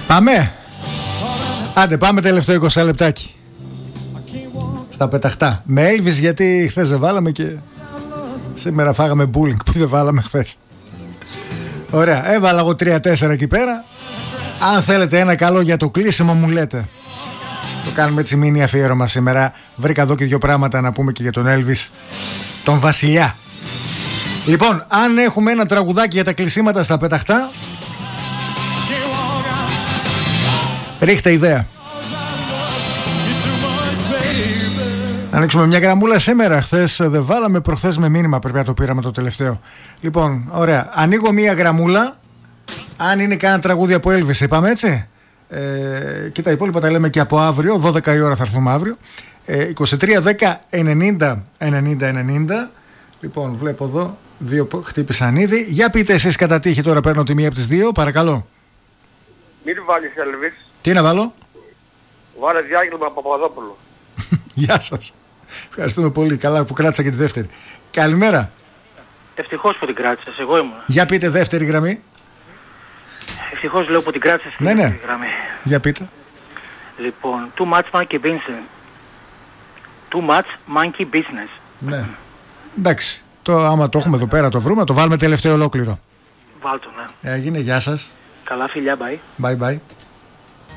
Πάμε. Άντε πάμε τελευταίο 20 λεπτάκι στα πεταχτά. Με Elvis, γιατί χθες δεν βάλαμε και σήμερα φάγαμε bullying που δεν βάλαμε χθες. Ωραία, έβαλα εγώ 3-4 εκεί πέρα. Αν θέλετε ένα καλό για το κλείσιμο μου λέτε. Το κάνουμε έτσι μίνι αφιέρωμα σήμερα. Βρήκα εδώ και δύο πράγματα να πούμε και για τον Elvis, τον βασιλιά. Λοιπόν, αν έχουμε ένα τραγουδάκι για τα κλεισίματα στα πεταχτά, ρίχτε ιδέα. Να ανοίξουμε μια γραμμούλα σήμερα. Χθες δεν βάλαμε, προχθές με μήνυμα πρέπει να το πήραμε το τελευταίο. Λοιπόν, ωραία. Ανοίγω μια γραμμούλα. Αν είναι κανένα τραγούδι από Elvis, είπαμε έτσι. Και τα υπόλοιπα τα λέμε και από αύριο. 12 η ώρα θα έρθουμε αύριο. 23 10 90 90 90. Λοιπόν, βλέπω εδώ. Δύο χτύπησαν ήδη. Για πείτε εσείς κατά τύχη, τώρα παίρνω τη μία από τις δύο. Παρακαλώ. Μην βάλεις Elvis. Τι να βάλω? Βάλε Διάγγελμα Παπαδόπουλο. Γεια σας. Ευχαριστούμε πολύ. Καλά που κράτησα και τη δεύτερη. Καλημέρα. Ευτυχώς που την κράτησες, εγώ ήμουν. Για πείτε δεύτερη γραμμή. Ευτυχώς λέω που την κράτησες και ναι, δεύτερη ναι. γραμμή. Για πείτε. Λοιπόν, too much monkey business. Too much monkey business. Ναι. Εντάξει. Άμα το έχουμε εδώ πέρα, το βρούμε, το βάλουμε τελευταίο ολόκληρο. Βάλτο, ναι. Έγινε, γεια σας. Καλά φιλιά, bye. Bye bye.